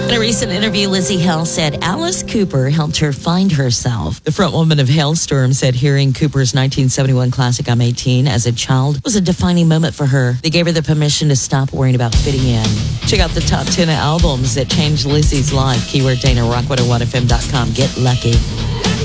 In a recent interview, Lizzie Hale said Alice Cooper helped her find herself. The frontwoman of Hailstorm said hearing Cooper's 1971 classic I'm 18 as a child was a defining moment for her. They gave her the permission to stop worrying about fitting in. Check out the top 10 albums that changed Lizzie's life. Keyword Dana, rock101fm.com. Get lucky.